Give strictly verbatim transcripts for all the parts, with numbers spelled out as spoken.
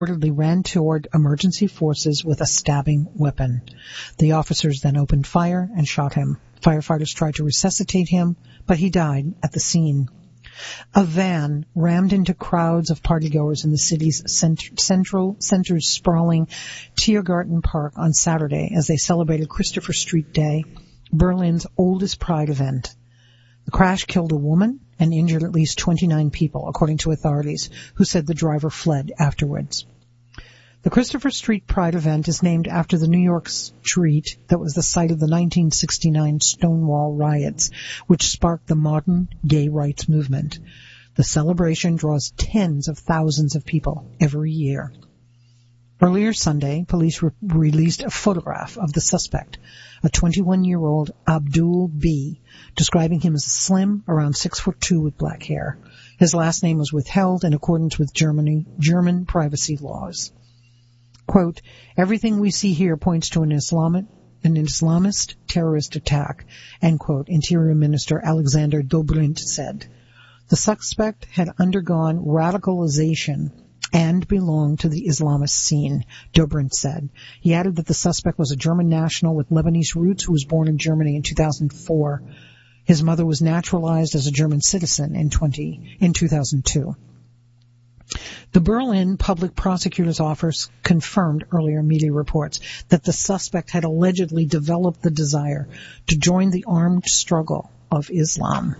reportedly ran toward emergency forces with a stabbing weapon. The officers then opened fire and shot him. Firefighters tried to resuscitate him, but he died at the scene. A van rammed into crowds of partygoers in the city's cent- central center's sprawling Tiergarten Park on Saturday as they celebrated Christopher Street Day, Berlin's oldest pride event. The crash killed a woman and injured at least twenty-nine people, according to authorities, who said the driver fled afterwards. The Christopher Street Pride event is named after the New York street that was the site of the nineteen sixty-nine Stonewall riots, which sparked the modern gay rights movement. The celebration draws tens of thousands of people every year. Earlier Sunday, police re- released a photograph of the suspect, a twenty-one-year-old Abdul B., describing him as slim, around six foot two with black hair. His last name was withheld in accordance with Germany, German privacy laws. Quote, everything we see here points to an Islamic, an Islamist terrorist attack, end quote, Interior Minister Alexander Dobrindt said. The suspect had undergone radicalization and belonged to the Islamist scene, Dobrindt said. He added that the suspect was a German national with Lebanese roots who was born in Germany in two thousand four. His mother was naturalized as a German citizen in, twenty, in two thousand two. The Berlin Public Prosecutor's Office confirmed earlier media reports that the suspect had allegedly developed the desire to join the armed struggle of Islam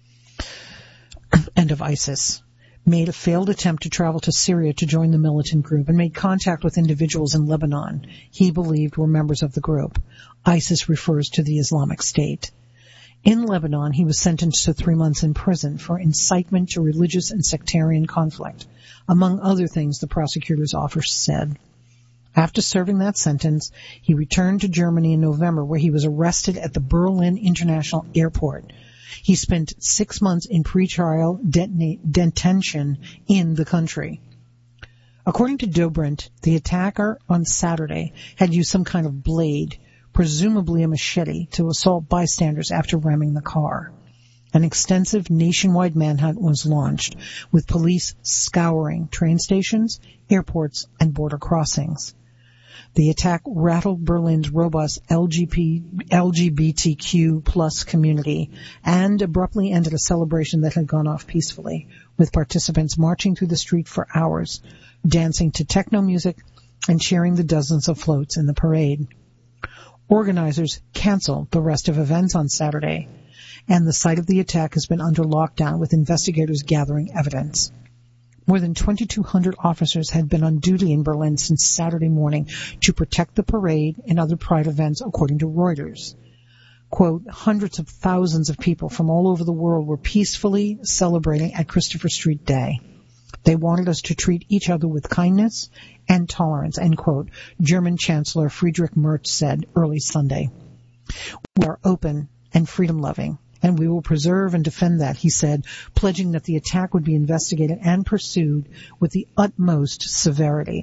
and of ISIS, made a failed attempt to travel to Syria to join the militant group, and made contact with individuals in Lebanon he believed were members of the group. ISIS refers to the Islamic State. In Lebanon, he was sentenced to three months in prison for incitement to religious and sectarian conflict, among other things the prosecutor's office said. After serving that sentence, he returned to Germany in November, where he was arrested at the Berlin International Airport. He spent six months in pretrial detena- detention in the country. According to Dobrindt, the attacker on Saturday had used some kind of blade, presumably a machete, to assault bystanders after ramming the car. An extensive nationwide manhunt was launched, with police scouring train stations, airports, and border crossings. The attack rattled Berlin's robust L G B T Q plus community and abruptly ended a celebration that had gone off peacefully, with participants marching through the street for hours, dancing to techno music, and cheering the dozens of floats in the parade. Organizers canceled the rest of events on Saturday, and the site of the attack has been under lockdown, with investigators gathering evidence. More than twenty-two hundred officers had been on duty in Berlin since Saturday morning to protect the parade and other Pride events, according to Reuters. Quote, hundreds of thousands of people from all over the world were peacefully celebrating at Christopher Street Day. They wanted us to treat each other with kindness and tolerance, end quote, German Chancellor Friedrich Merz said early Sunday. We are open and freedom-loving, and we will preserve and defend that, he said, pledging that the attack would be investigated and pursued with the utmost severity.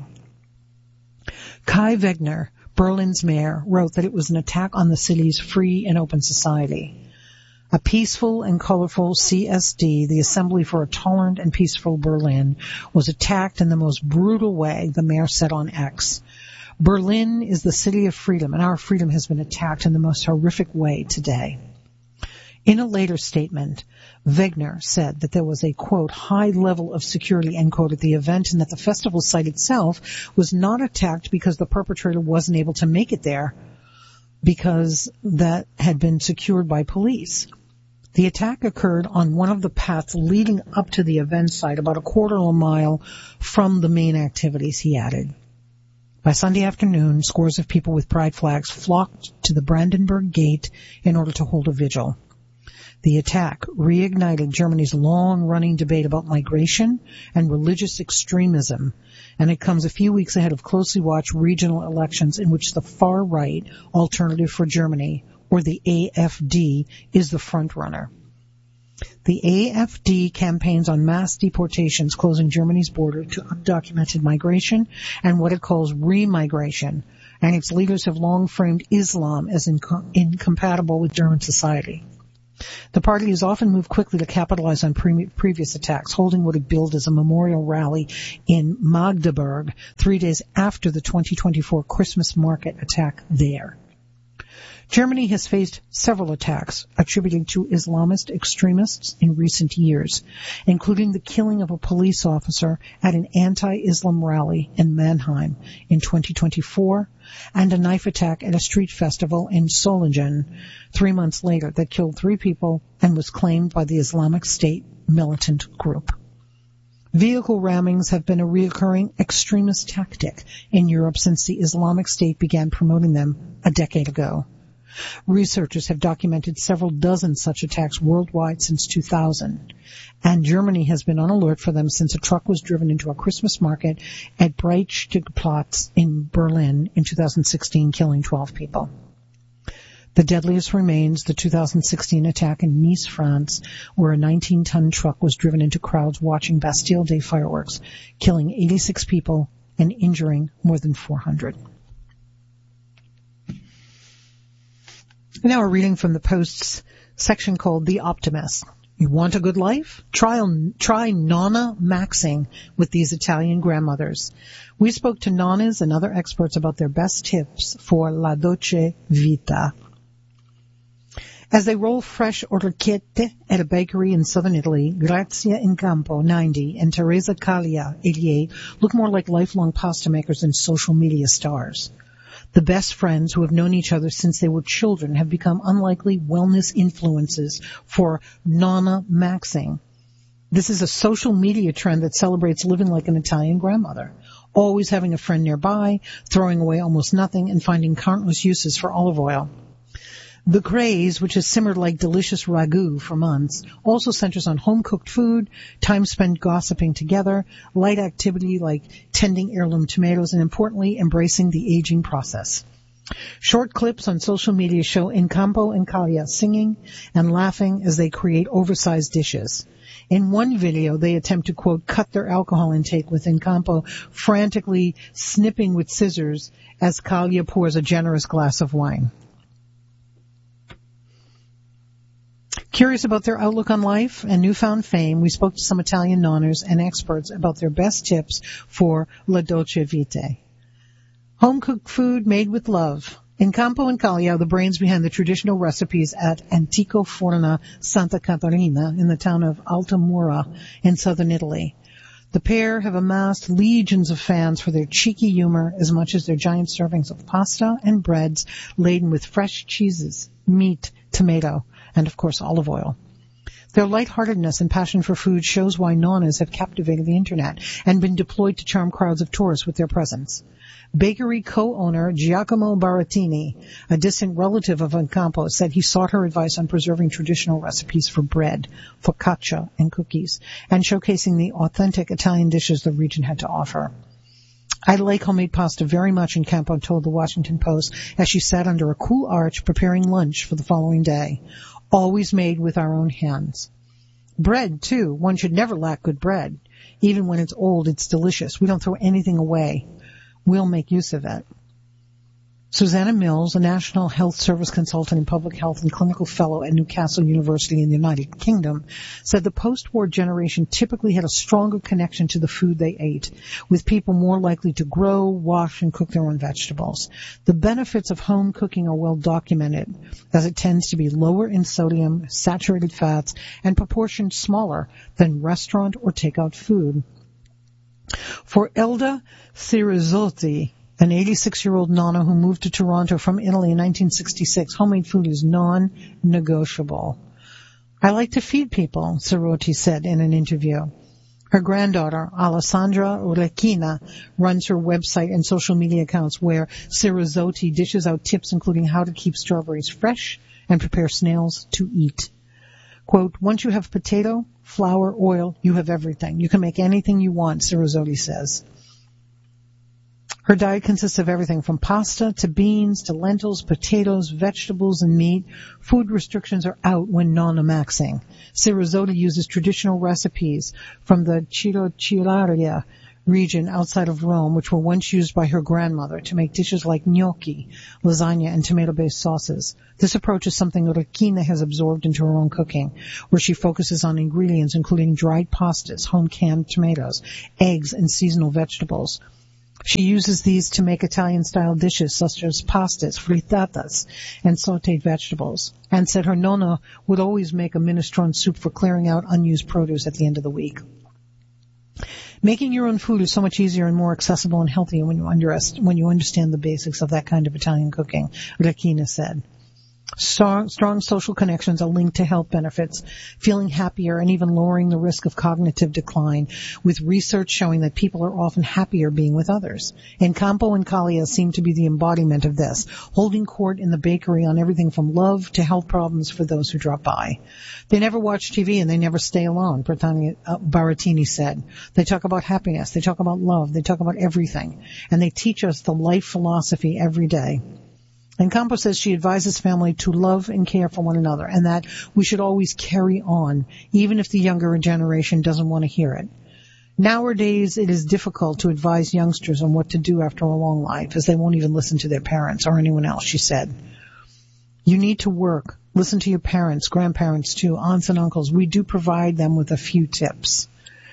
Kai Wegner, Berlin's mayor, wrote that it was an attack on the city's free and open society. A peaceful and colorful C S D, the Assembly for a Tolerant and Peaceful Berlin, was attacked in the most brutal way, the mayor said on X. Berlin is the city of freedom, and our freedom has been attacked in the most horrific way today. In a later statement, Wegner said that there was a, quote, high level of security, end quote, at the event, and that the festival site itself was not attacked because the perpetrator wasn't able to make it there, because that had been secured by police. The attack occurred on one of the paths leading up to the event site, about a quarter of a mile from the main activities, he added. By Sunday afternoon, scores of people with pride flags flocked to the Brandenburg Gate in order to hold a vigil. The attack reignited Germany's long-running debate about migration and religious extremism, and it comes a few weeks ahead of closely watched regional elections in which the far-right Alternative for Germany, or the A F D, is the front-runner. The A F D campaigns on mass deportations, closing Germany's border to undocumented migration and what it calls remigration, and its leaders have long framed Islam as inco- incompatible with German society. The party has often moved quickly to capitalize on pre- previous attacks, holding what it billed as a memorial rally in Magdeburg three days after the twenty twenty-four Christmas market attack there. Germany has faced several attacks attributed to Islamist extremists in recent years, including the killing of a police officer at an anti-Islam rally in Mannheim in twenty twenty-four, and a knife attack at a street festival in Solingen three months later that killed three people and was claimed by the Islamic State militant group. Vehicle rammings have been a recurring extremist tactic in Europe since the Islamic State began promoting them a decade ago. Researchers have documented several dozen such attacks worldwide since two thousand, and Germany has been on alert for them since a truck was driven into a Christmas market at Breitscheidplatz in Berlin in two thousand sixteen, killing twelve people. The deadliest remains the two thousand sixteen attack in Nice, France, where a nineteen-ton truck was driven into crowds watching Bastille Day fireworks, killing eighty-six people and injuring more than four hundred. Now we're reading from the Post's section called The Optimist. You want a good life? Try, try Nonna Maxing with these Italian grandmothers. We spoke to nonnas and other experts about their best tips for La Dolce Vita. As they roll fresh orecchiette at a bakery in southern Italy, Grazia Incampo, ninety, and Teresa Caglia, eighty-eight, look more like lifelong pasta makers than social media stars. The best friends who have known each other since they were children have become unlikely wellness influences for Nonna Maxing. This is a social media trend that celebrates living like an Italian grandmother, always having a friend nearby, throwing away almost nothing, and finding countless uses for olive oil. The craze, which has simmered like delicious ragu for months, also centers on home-cooked food, time spent gossiping together, light activity like tending heirloom tomatoes, and importantly, embracing the aging process. Short clips on social media show Incampo and Caglia singing and laughing as they create oversized dishes. In one video, they attempt to, quote, cut their alcohol intake, with Incampo frantically snipping with scissors as Caglia pours a generous glass of wine. Curious about their outlook on life and newfound fame, we spoke to some Italian nonners and experts about their best tips for La Dolce Vita. Home-cooked food made with love. Incampo and Caglia are the brains behind the traditional recipes at Antico Forna Santa Caterina in the town of Altamura in southern Italy. The pair have amassed legions of fans for their cheeky humor as much as their giant servings of pasta and breads laden with fresh cheeses, meat, tomato, and of course olive oil. Their lightheartedness and passion for food shows why nonnas have captivated the internet and been deployed to charm crowds of tourists with their presence. Bakery co-owner Giacomo Barattini, a distant relative of Incampo, said he sought her advice on preserving traditional recipes for bread, focaccia, and cookies, and showcasing the authentic Italian dishes the region had to offer. I like homemade pasta very much, Incampo told the Washington Post as she sat under a cool arch preparing lunch for the following day. Always made with our own hands. Bread, too. One should never lack good bread. Even when it's old, it's delicious. We don't throw anything away. We'll make use of it. Susanna Mills, a National Health Service consultant in public health and clinical fellow at Newcastle University in the United Kingdom, said the post-war generation typically had a stronger connection to the food they ate, with people more likely to grow, wash, and cook their own vegetables. The benefits of home cooking are well documented, as it tends to be lower in sodium, saturated fats, and proportioned smaller than restaurant or takeout food. For Elda Cirizzotti, an eighty-six-year-old nonna who moved to Toronto from Italy in nineteen sixty-six, homemade food is non-negotiable. I like to feed people, Cirizzotti said in an interview. Her granddaughter, Alessandra Orecchina, runs her website and social media accounts where Cirizzotti dishes out tips including how to keep strawberries fresh and prepare snails to eat. Quote, once you have potato, flour, oil, you have everything. You can make anything you want, Cirizzotti says. Her diet consists of everything from pasta to beans to lentils, potatoes, vegetables, and meat. Food restrictions are out when Nonna Maxing. Cirizzotti uses traditional recipes from the Chirocchiaria region outside of Rome, which were once used by her grandmother to make dishes like gnocchi, lasagna, and tomato-based sauces. This approach is something Regina has absorbed into her own cooking, where she focuses on ingredients including dried pastas, home canned tomatoes, eggs, and seasonal vegetables. She uses these to make Italian-style dishes such as pastas, frittatas, and sautéed vegetables, and said her nonna would always make a minestrone soup for clearing out unused produce at the end of the week. Making your own food is so much easier and more accessible and healthier when you, underest- when you understand the basics of that kind of Italian cooking, Regina said. Strong, strong social connections are linked to health benefits, feeling happier, and even lowering the risk of cognitive decline, with research showing that people are often happier being with others. And Campo and Kalia seem to be the embodiment of this, holding court in the bakery on everything from love to health problems for those who drop by. They never watch T V and they never stay alone, Bertani, uh, Baratini said. They talk about happiness, they talk about love, they talk about everything, and they teach us the life philosophy every day. And Campos says she advises family to love and care for one another, and that we should always carry on, even if the younger generation doesn't want to hear it. Nowadays, it is difficult to advise youngsters on what to do after a long life, as they won't even listen to their parents or anyone else, she said. You need to work. Listen to your parents, grandparents too, aunts and uncles. We do provide them with a few tips.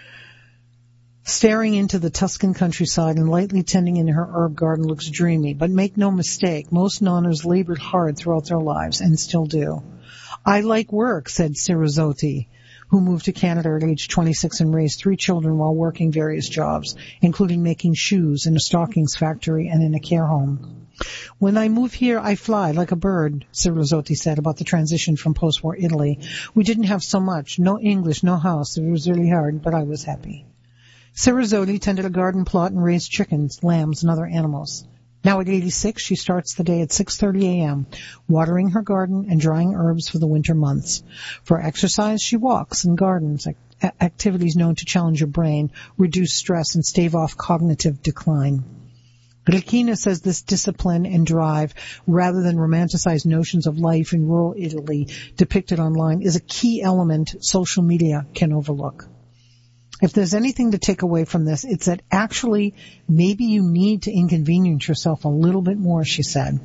Staring into the Tuscan countryside and lightly tending in her herb garden looks dreamy, but make no mistake, most nonnas labored hard throughout their lives and still do. I like work, said Cirizotti, who moved to Canada at age twenty-six and raised three children while working various jobs, including making shoes in a stockings factory and in a care home. When I move here, I fly like a bird, Cirizotti said about the transition from post-war Italy. We didn't have so much, no English, no house. It was really hard, but I was happy. Cirizotti tended a garden plot and raised chickens, lambs, and other animals. Now at eighty-six, she starts the day at six thirty a.m., watering her garden and drying herbs for the winter months. For exercise, she walks and gardens, activities known to challenge your brain, reduce stress, and stave off cognitive decline. Regina says this discipline and drive, rather than romanticized notions of life in rural Italy depicted online, is a key element social media can overlook. If there's anything to take away from this, it's that actually maybe you need to inconvenience yourself a little bit more, she said.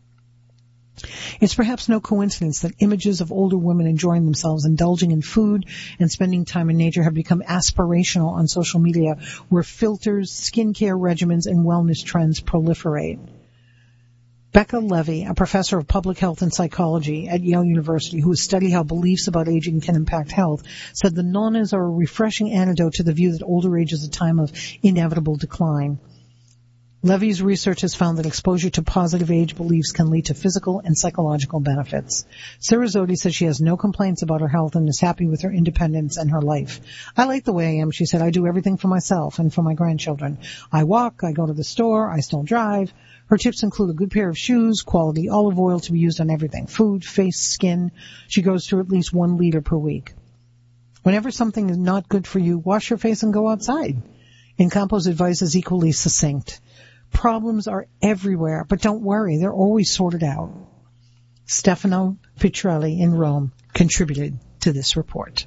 It's perhaps no coincidence that images of older women enjoying themselves, indulging in food, and spending time in nature have become aspirational on social media, where filters, skincare regimens, and wellness trends proliferate. Becca Levy, a professor of public health and psychology at Yale University who has studied how beliefs about aging can impact health, said the nonnas are a refreshing antidote to the view that older age is a time of inevitable decline. Levy's research has found that exposure to positive age beliefs can lead to physical and psychological benefits. Cirizotti says she has no complaints about her health and is happy with her independence and her life. I like the way I am, she said. I do everything for myself and for my grandchildren. I walk, I go to the store, I still drive. Her tips include a good pair of shoes, quality olive oil to be used on everything, food, face, skin. She goes through at least one liter per week. Whenever something is not good for you, wash your face and go outside. And Campos' advice is equally succinct. Problems are everywhere, but don't worry, they're always sorted out. Stefano Pitrelli in Rome contributed to this report.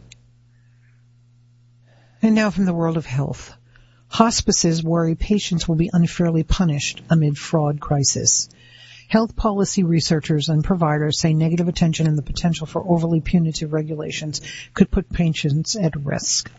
And now from the world of health. Hospices worry patients will be unfairly punished amid fraud crisis. Health policy researchers and providers say negative attention and the potential for overly punitive regulations could put patients at risk.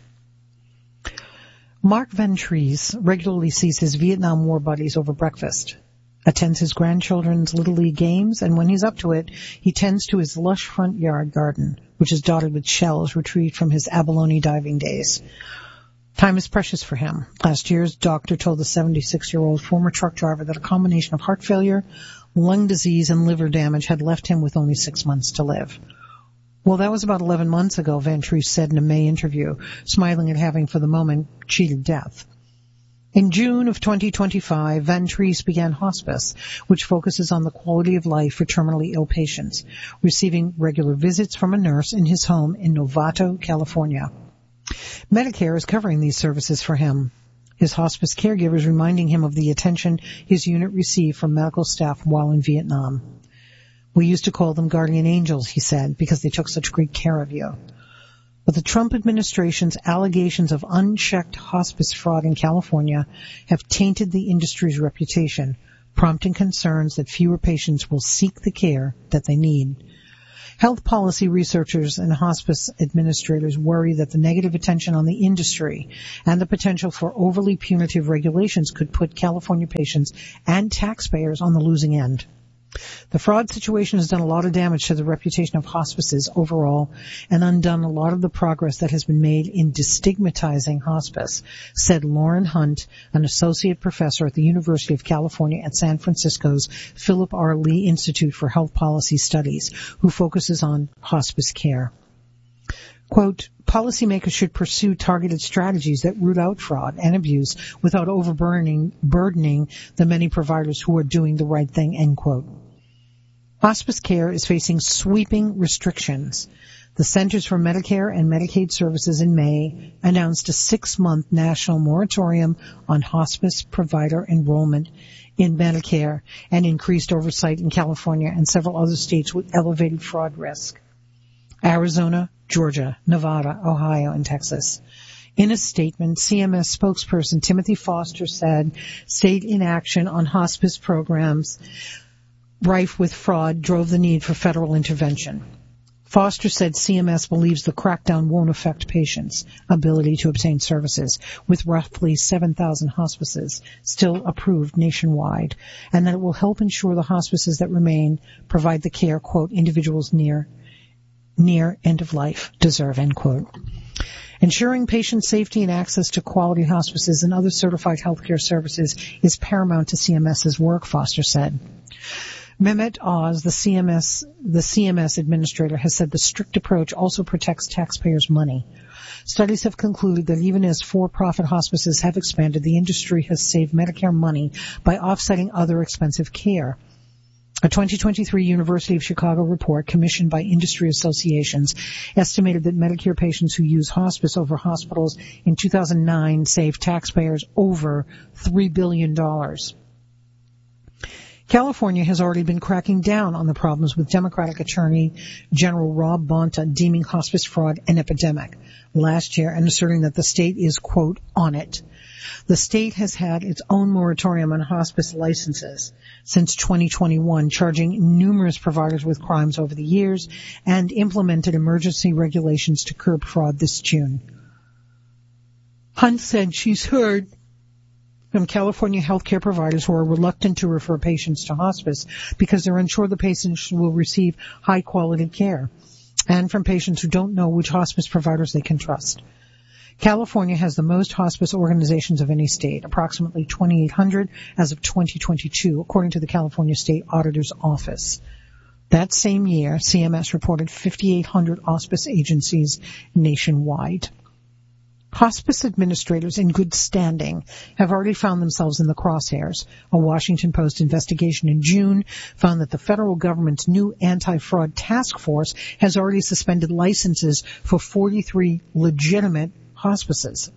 Mark Ventries regularly sees his Vietnam War buddies over breakfast, attends his grandchildren's Little League games, and when he's up to it, he tends to his lush front yard garden, which is dotted with shells retrieved from his abalone diving days. Time is precious for him. Last year's doctor told the seventy-six-year-old former truck driver that a combination of heart failure, lung disease, and liver damage had left him with only six months to live. Well, that was about eleven months ago, Ventries said in a May interview, smiling at having, for the moment, cheated death. In June of twenty twenty-five, Ventries began hospice, which focuses on the quality of life for terminally ill patients, receiving regular visits from a nurse in his home in Novato, California. Medicare is covering these services for him. His hospice caregivers reminding him of the attention his unit received from medical staff while in Vietnam. We used to call them guardian angels, he said, because they took such great care of you. But the Trump administration's allegations of unchecked hospice fraud in California have tainted the industry's reputation, prompting concerns that fewer patients will seek the care that they need. Health policy researchers and hospice administrators worry that the negative attention on the industry and the potential for overly punitive regulations could put California patients and taxpayers on the losing end. The fraud situation has done a lot of damage to the reputation of hospices overall and undone a lot of the progress that has been made in destigmatizing hospice, said Lauren Hunt, an associate professor at the University of California at San Francisco's Philip R. Lee Institute for Health Policy Studies, who focuses on hospice care. Quote, policymakers should pursue targeted strategies that root out fraud and abuse without overburdening burdening the many providers who are doing the right thing, end quote. Hospice care is facing sweeping restrictions. The Centers for Medicare and Medicaid Services in May announced a six-month national moratorium on hospice provider enrollment in Medicare and increased oversight in California and several other states with elevated fraud risk. Arizona, Georgia, Nevada, Ohio, and Texas. In a statement, C M S spokesperson Timothy Foster said state inaction on hospice programs rife with fraud drove the need for federal intervention. Foster said C M S believes the crackdown won't affect patients' ability to obtain services, with roughly seven thousand hospices still approved nationwide, and that it will help ensure the hospices that remain provide the care, quote, individuals near near end of life deserve, end quote. Ensuring patient safety and access to quality hospices and other certified healthcare services is paramount to C M S's work, Foster said. Mehmet Oz, the C M S, the C M S administrator, has said the strict approach also protects taxpayers' money. Studies have concluded that even as for-profit hospices have expanded, the industry has saved Medicare money by offsetting other expensive care. A twenty twenty-three University of Chicago report commissioned by industry associations estimated that Medicare patients who use hospice over hospitals in two thousand nine saved taxpayers over three billion dollars. California has already been cracking down on the problems with Democratic Attorney General Rob Bonta deeming hospice fraud an epidemic last year and asserting that the state is, quote, on it. The state has had its own moratorium on hospice licenses since twenty twenty-one, charging numerous providers with crimes over the years, and implemented emergency regulations to curb fraud this June. Hunt said she's heard from California healthcare providers who are reluctant to refer patients to hospice because they're unsure the patients will receive high-quality care, and from patients who don't know which hospice providers they can trust. California has the most hospice organizations of any state, approximately twenty-eight hundred as of twenty twenty-two, according to the California State Auditor's Office. That same year, C M S reported fifty-eight hundred hospice agencies nationwide. Hospice administrators in good standing have already found themselves in the crosshairs. A Washington Post investigation in June found that the federal government's new anti-fraud task force has already suspended licenses for forty-three legitimate hospices.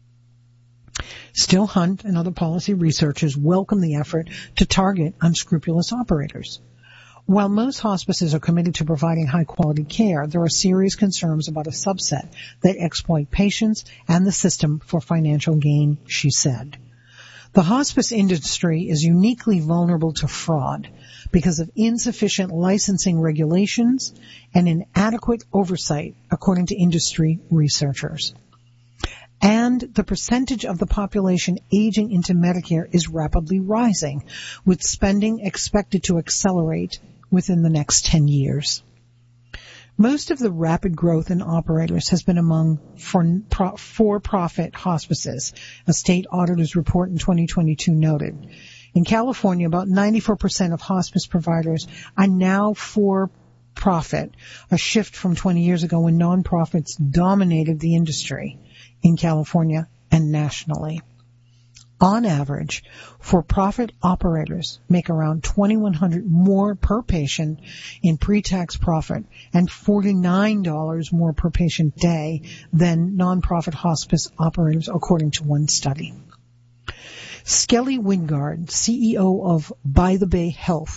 Still, Hunt and other policy researchers welcome the effort to target unscrupulous operators. While most hospices are committed to providing high-quality care, there are serious concerns about a subset that exploit patients and the system for financial gain, she said. The hospice industry is uniquely vulnerable to fraud because of insufficient licensing regulations and inadequate oversight, according to industry researchers. And the percentage of the population aging into Medicare is rapidly rising, with spending expected to accelerate within the next ten years. Most of the rapid growth in operators has been among for-profit hospices, a state auditor's report in twenty twenty-two noted. In California, about ninety-four percent of hospice providers are now for-profit, a shift from twenty years ago when nonprofits dominated the industry in California and nationally. On average, for-profit operators make around twenty-one hundred dollars more per patient in pre-tax profit and forty-nine dollars more per patient day than nonprofit hospice operators, according to one study. Skelly Wingard, C E O of By the Bay Health,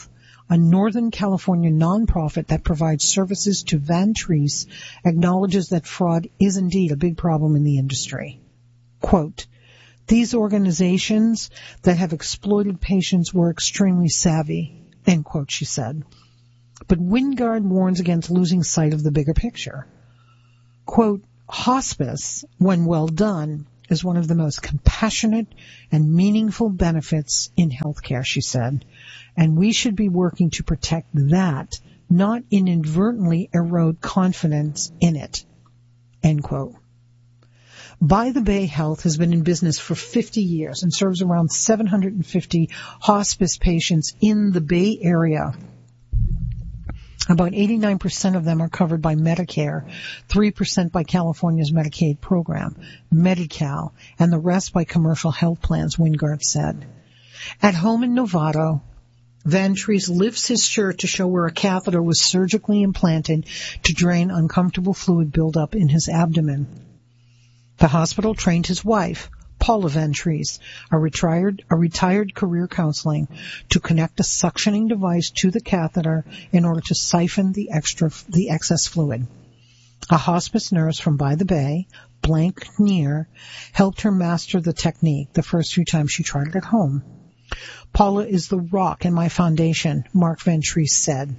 a Northern California nonprofit that provides services to Vantrease, acknowledges that fraud is indeed a big problem in the industry. Quote, these organizations that have exploited patients were extremely savvy, end quote, she said. But Wingard warns against losing sight of the bigger picture. Quote, hospice, when well done, is one of the most compassionate and meaningful benefits in healthcare, she said, and we should be working to protect that, not inadvertently erode confidence in it, end quote. By the Bay Health has been in business for fifty years and serves around seven hundred fifty hospice patients in the Bay Area. About eighty-nine percent of them are covered by Medicare, three percent by California's Medicaid program, Medi-Cal, and the rest by commercial health plans, Wingard said. At home in Novato, Vantrease lifts his shirt to show where a catheter was surgically implanted to drain uncomfortable fluid buildup in his abdomen. The hospital trained his wife, Paula Vantrease, a retired, a retired career counseling, to connect a suctioning device to the catheter in order to siphon the extra, the excess fluid. A hospice nurse from By the Bay, Blank Neer, helped her master the technique the first few times she tried it at home. Paula is the rock in my foundation, Mark Vantrease said.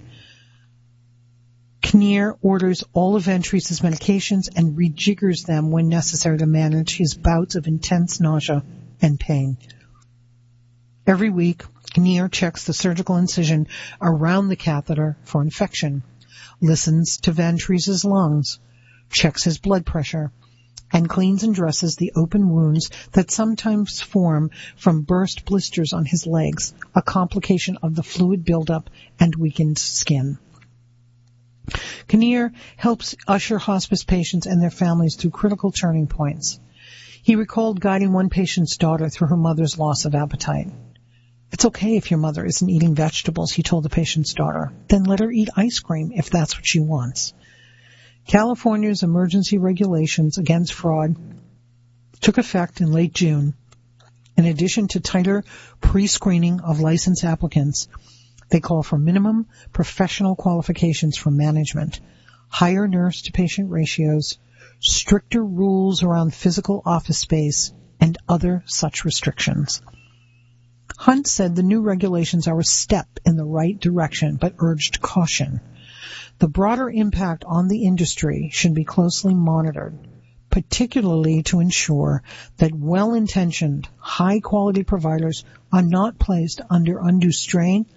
Kinnear orders all of Vantrease's medications and rejiggers them when necessary to manage his bouts of intense nausea and pain. Every week, Kinnear checks the surgical incision around the catheter for infection, listens to Vantrease's lungs, checks his blood pressure, and cleans and dresses the open wounds that sometimes form from burst blisters on his legs, a complication of the fluid buildup and weakened skin. Kinnear helps usher hospice patients and their families through critical turning points. He recalled guiding one patient's daughter through her mother's loss of appetite. It's okay if your mother isn't eating vegetables, he told the patient's daughter. Then let her eat ice cream if that's what she wants. California's emergency regulations against fraud took effect in late June. In addition to tighter pre-screening of licensed applicants, they call for minimum professional qualifications for management, higher nurse-to-patient ratios, stricter rules around physical office space, and other such restrictions. Hunt said the new regulations are a step in the right direction, but urged caution. The broader impact on the industry should be closely monitored, particularly to ensure that well-intentioned, high-quality providers are not placed under undue strain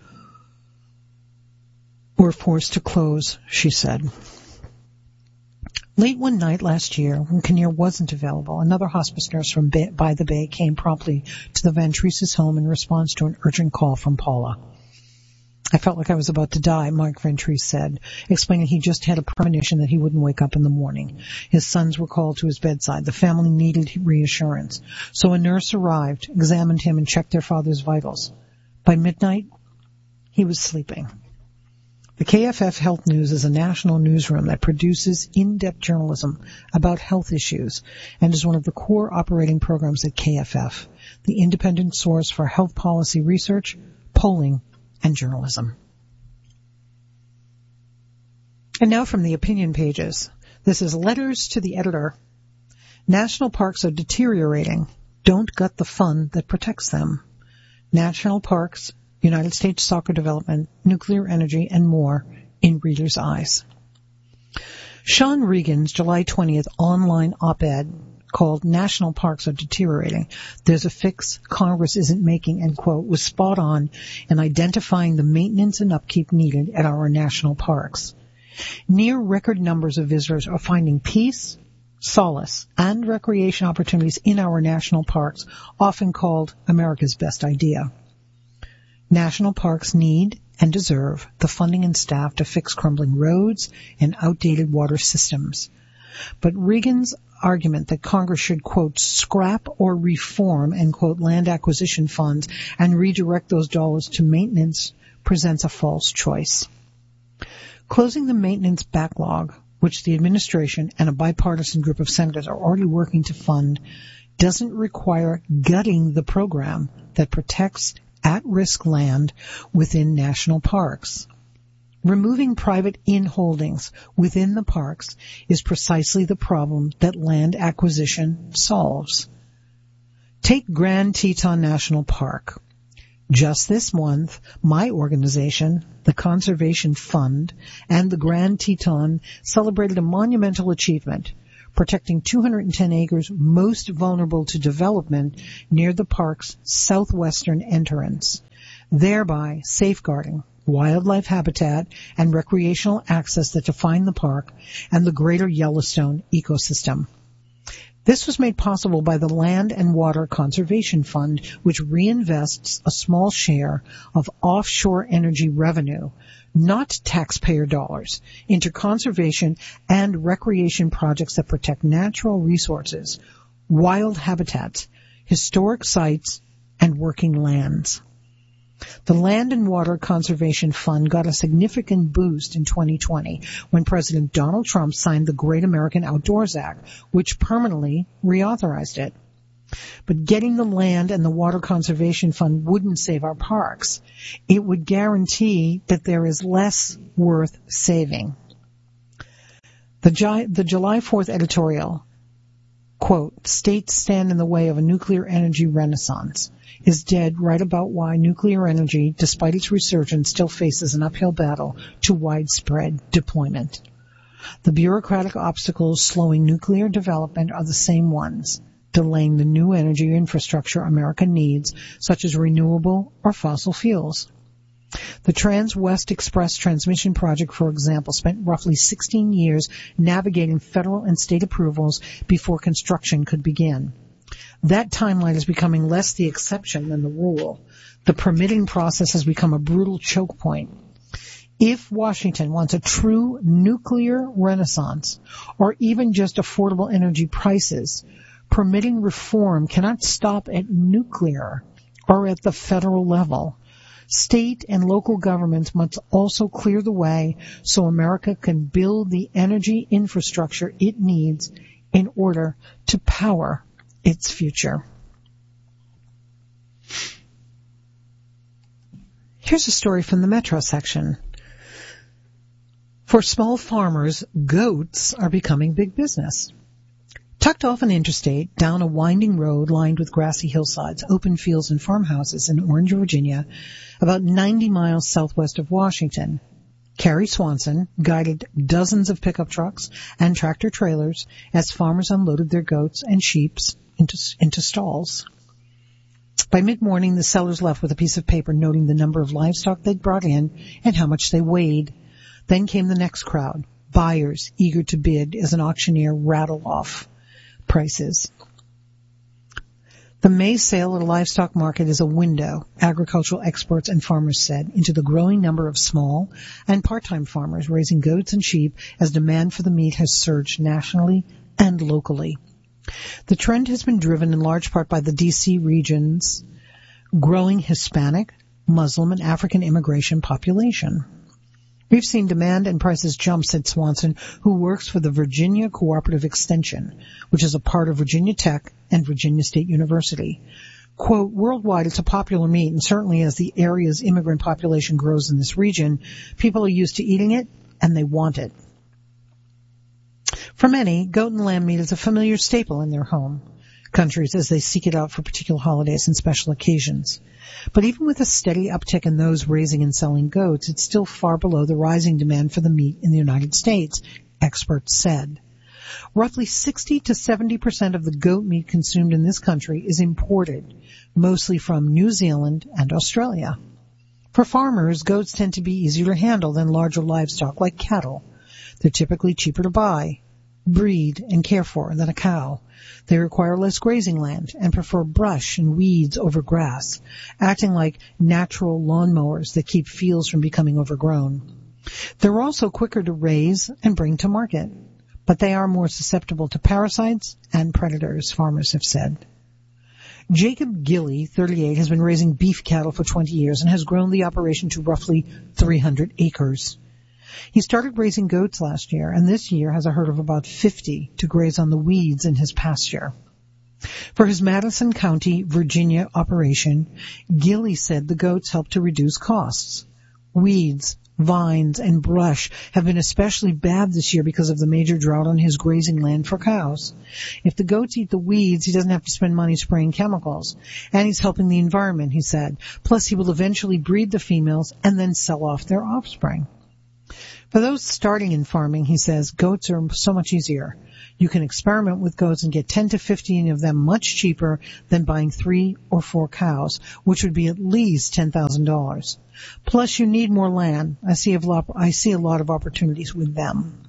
or forced to close, she said. Late one night last year, when Kinnear wasn't available, another hospice nurse from Bay, By the Bay came promptly to the Vantrease's home in response to an urgent call from Paula. I felt like I was about to die, Mark Vantrease said, explaining he just had a premonition that he wouldn't wake up in the morning. His sons were called to his bedside. The family needed reassurance. So a nurse arrived, examined him, and checked their father's vitals. By midnight, he was sleeping. The K F F Health News is a national newsroom that produces in-depth journalism about health issues and is one of the core operating programs at K F F, the independent source for health policy research, polling, and journalism. And now from the opinion pages. This is Letters to the Editor. National parks are deteriorating. Don't gut the fund that protects them. National parks, United States soccer development, nuclear energy, and more in readers' eyes. Sean Regan's July twentieth online op-ed called National Parks Are Deteriorating. There's a fix Congress isn't making, end quote, was spot on in identifying the maintenance and upkeep needed at our national parks. Near record numbers of visitors are finding peace, solace, and recreation opportunities in our national parks, often called America's best idea. National parks need and deserve the funding and staff to fix crumbling roads and outdated water systems. But Regan's argument that Congress should, quote, scrap or reform, end quote, land acquisition funds and redirect those dollars to maintenance presents a false choice. Closing the maintenance backlog, which the administration and a bipartisan group of senators are already working to fund, doesn't require gutting the program that protects at-risk land within national parks. Removing private in-holdings within the parks is precisely the problem that land acquisition solves. Take Grand Teton National Park. Just this month, my organization, the Conservation Fund, and the Grand Teton celebrated a monumental achievement, protecting two hundred ten acres most vulnerable to development near the park's southwestern entrance, thereby safeguarding wildlife habitat and recreational access that define the park and the greater Yellowstone ecosystem. This was made possible by the Land and Water Conservation Fund, which reinvests a small share of offshore energy revenue, not taxpayer dollars, into conservation and recreation projects that protect natural resources, wild habitats, historic sites, and working lands. The Land and Water Conservation Fund got a significant boost in twenty twenty when President Donald Trump signed the Great American Outdoors Act, which permanently reauthorized it. But getting the Land and the Water Conservation Fund wouldn't save our parks. It would guarantee that there is less worth saving. The, the July fourth editorial, quote, "States stand in the way of a nuclear energy renaissance," is dead right about why nuclear energy, despite its resurgence, still faces an uphill battle to widespread deployment. The bureaucratic obstacles slowing nuclear development are the same ones, delaying the new energy infrastructure America needs, such as renewable or fossil fuels. The Trans-West Express transmission project, for example, spent roughly sixteen years navigating federal and state approvals before construction could begin. That timeline is becoming less the exception than the rule. The permitting process has become a brutal choke point. If Washington wants a true nuclear renaissance, or even just affordable energy prices, permitting reform cannot stop at nuclear or at the federal level. State and local governments must also clear the way so America can build the energy infrastructure it needs in order to power its future. Here's a story from the Metro section. For small farmers, goats are becoming big business. Tucked off an interstate, down a winding road lined with grassy hillsides, open fields, and farmhouses in Orange, Virginia, about ninety miles southwest of Washington, Carrie Swanson guided dozens of pickup trucks and tractor trailers as farmers unloaded their goats and sheep into, into stalls. By mid-morning, the sellers left with a piece of paper noting the number of livestock they'd brought in and how much they weighed. Then came the next crowd, buyers eager to bid as an auctioneer rattled off prices. The May sale at a livestock market is a window, agricultural experts and farmers said, into the growing number of small and part-time farmers raising goats and sheep as demand for the meat has surged nationally and locally. The trend has been driven in large part by the D C region's growing Hispanic, Muslim, and African immigration population. We've seen demand and prices jump, said Swanson, who works for the Virginia Cooperative Extension, which is a part of Virginia Tech and Virginia State University. Quote, worldwide, it's a popular meat, and certainly as the area's immigrant population grows in this region, people are used to eating it, and they want it. For many, goat and lamb meat is a familiar staple in their home countries as they seek it out for particular holidays and special occasions. But even with a steady uptick in those raising and selling goats, it's still far below the rising demand for the meat in the United States, experts said. Roughly sixty to seventy percent of the goat meat consumed in this country is imported, mostly from New Zealand and Australia. For farmers, goats tend to be easier to handle than larger livestock like cattle. They're typically cheaper to buy, breed, and care for than a cow. They require less grazing land and prefer brush and weeds over grass, acting like natural lawnmowers that keep fields from becoming overgrown. They're also quicker to raise and bring to market, but they are more susceptible to parasites and predators, farmers have said. Jacob Gilly, thirty-eight, has been raising beef cattle for twenty years and has grown the operation to roughly three hundred acres. He started raising goats last year, and this year has a herd of about fifty to graze on the weeds in his pasture. For his Madison County, Virginia operation, Gilly said the goats helped to reduce costs. Weeds, vines, and brush have been especially bad this year because of the major drought on his grazing land for cows. If the goats eat the weeds, he doesn't have to spend money spraying chemicals. And he's helping the environment, he said. Plus, he will eventually breed the females and then sell off their offspring. For those starting in farming, he says, goats are so much easier. You can experiment with goats and get ten to fifteen of them much cheaper than buying three or four cows, which would be at least ten thousand dollars. Plus, you need more land. I see a lot, I see a lot of opportunities with them.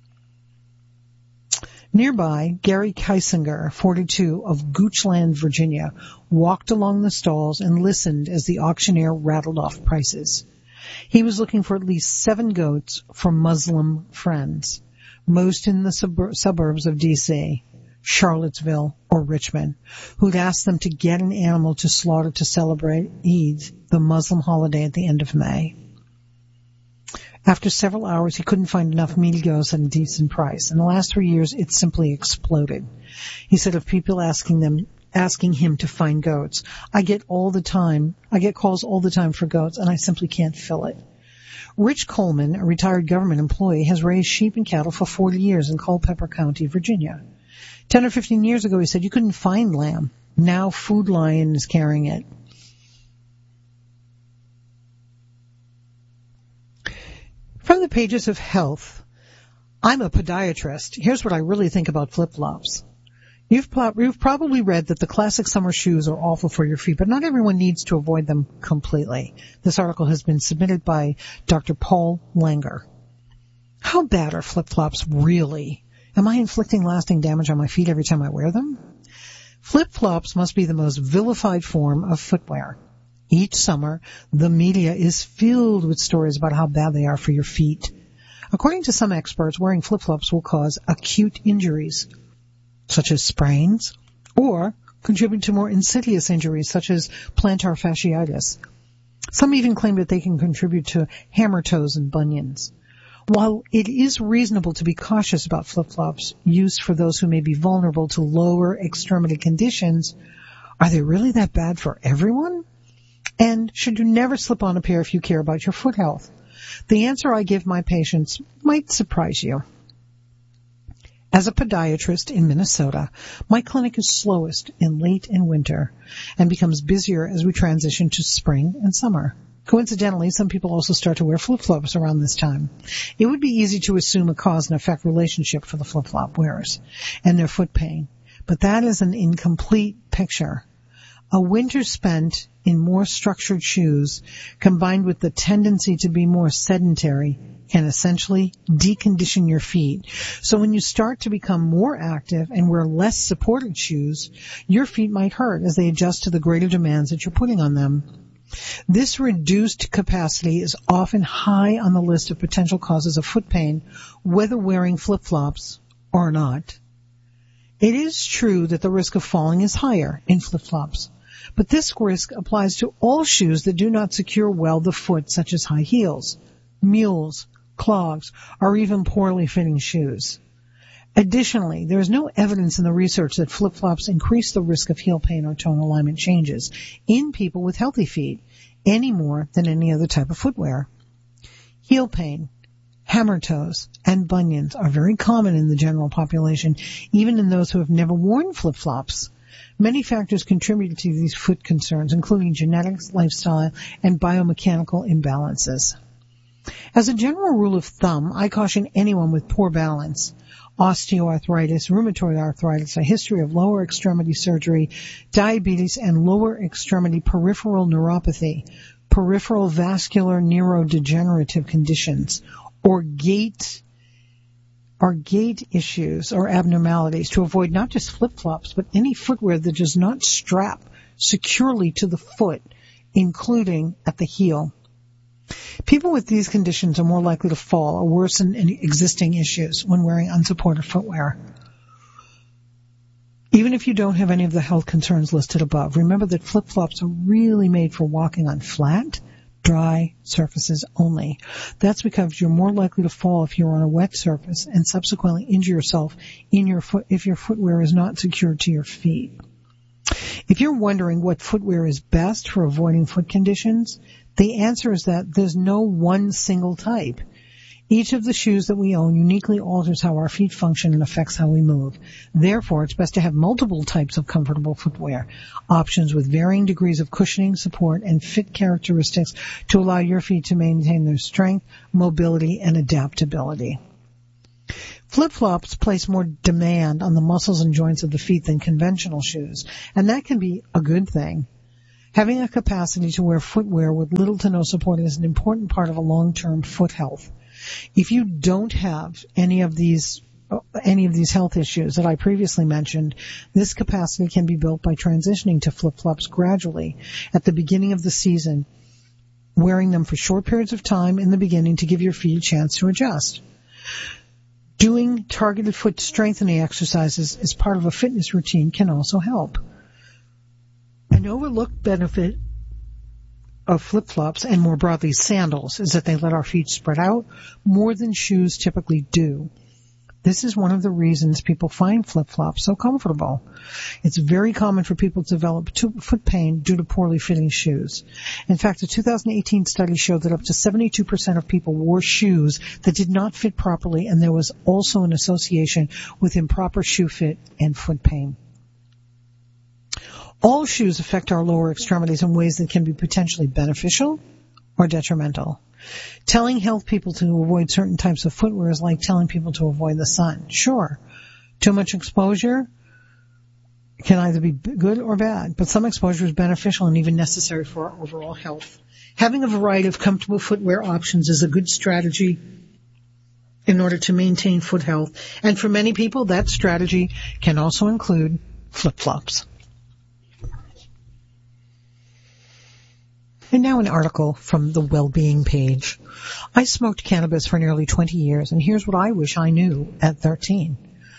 Nearby, Gary Keisinger, forty-two, of Goochland, Virginia, walked along the stalls and listened as the auctioneer rattled off prices. He was looking for at least seven goats from Muslim friends, most in the sub- suburbs of D C, Charlottesville, or Richmond, who'd asked them to get an animal to slaughter to celebrate Eid, the Muslim holiday at the end of May. After several hours, he couldn't find enough meaty goats at a decent price. In the last three years, it simply exploded. He said of people asking them, asking him to find goats, I get all the time, I get calls all the time for goats, and I simply can't fill it. Rich Coleman, a retired government employee, has raised sheep and cattle for forty years in Culpeper County, Virginia. Ten or fifteen years ago, he said you couldn't find lamb. Now Food Lion is carrying it. From the pages of Health, I'm a podiatrist. Here's what I really think about flip-flops. You've, pro- you've probably read that the classic summer shoes are awful for your feet, but not everyone needs to avoid them completely. This article has been submitted by Doctor Paul Langer. How bad are flip-flops really? Am I inflicting lasting damage on my feet every time I wear them? Flip-flops must be the most vilified form of footwear. Each summer, the media is filled with stories about how bad they are for your feet. According to some experts, wearing flip-flops will cause acute injuries, such as sprains, or contribute to more insidious injuries, such as plantar fasciitis. Some even claim that they can contribute to hammer toes and bunions. While it is reasonable to be cautious about flip-flops used for those who may be vulnerable to lower extremity conditions, are they really that bad for everyone? And should you never slip on a pair if you care about your foot health? The answer I give my patients might surprise you. As a podiatrist in Minnesota, my clinic is slowest in late in winter and becomes busier as we transition to spring and summer. Coincidentally, some people also start to wear flip-flops around this time. It would be easy to assume a cause and effect relationship for the flip-flop wearers and their foot pain, but that is an incomplete picture. A winter spent in more structured shoes, combined with the tendency to be more sedentary, can essentially decondition your feet. So when you start to become more active and wear less supported shoes, your feet might hurt as they adjust to the greater demands that you're putting on them. This reduced capacity is often high on the list of potential causes of foot pain, whether wearing flip-flops or not. It is true that the risk of falling is higher in flip-flops, but this risk applies to all shoes that do not secure well the foot, such as high heels, mules, clogs, or even poorly fitting shoes. Additionally, there is no evidence in the research that flip-flops increase the risk of heel pain or toe alignment changes in people with healthy feet any more than any other type of footwear. Heel pain, hammer toes, and bunions are very common in the general population, even in those who have never worn flip-flops. Many factors contribute to these foot concerns, including genetics, lifestyle, and biomechanical imbalances. As a general rule of thumb, I caution anyone with poor balance, osteoarthritis, rheumatoid arthritis, a history of lower extremity surgery, diabetes, and lower extremity peripheral neuropathy, peripheral vascular neurodegenerative conditions, or gait, or gait issues or abnormalities to avoid not just flip-flops, but any footwear that does not strap securely to the foot, including at the heel. People with these conditions are more likely to fall or worsen any existing issues when wearing unsupported footwear. Even if you don't have any of the health concerns listed above, remember that flip-flops are really made for walking on flat, dry surfaces only. That's because you're more likely to fall if you're on a wet surface and subsequently injure yourself in your foot if your footwear is not secured to your feet. If you're wondering what footwear is best for avoiding foot conditions, the answer is that there's no one single type. Each of the shoes that we own uniquely alters how our feet function and affects how we move. Therefore, it's best to have multiple types of comfortable footwear, options with varying degrees of cushioning, support, and fit characteristics to allow your feet to maintain their strength, mobility, and adaptability. Flip-flops place more demand on the muscles and joints of the feet than conventional shoes, and that can be a good thing. Having a capacity to wear footwear with little to no support is an important part of a long-term foot health. If you don't have any of these any of these health issues that I previously mentioned, this capacity can be built by transitioning to flip-flops gradually at the beginning of the season, wearing them for short periods of time in the beginning to give your feet a chance to adjust. Doing targeted foot strengthening exercises as part of a fitness routine can also help. An overlooked benefit of flip-flops, and more broadly sandals, is that they let our feet spread out more than shoes typically do. This is one of the reasons people find flip-flops so comfortable. It's very common for people to develop foot pain due to poorly fitting shoes. In fact, a two thousand eighteen study showed that up to seventy-two percent of people wore shoes that did not fit properly, and there was also an association with improper shoe fit and foot pain. All shoes affect our lower extremities in ways that can be potentially beneficial or detrimental. Telling health people to avoid certain types of footwear is like telling people to avoid the sun. Sure, too much exposure can either be good or bad, but some exposure is beneficial and even necessary for our overall health. Having a variety of comfortable footwear options is a good strategy in order to maintain foot health, and for many people, that strategy can also include flip-flops. And now an article from the Wellbeing page. I smoked cannabis for nearly twenty years, and here's what I wish I knew at thirteen.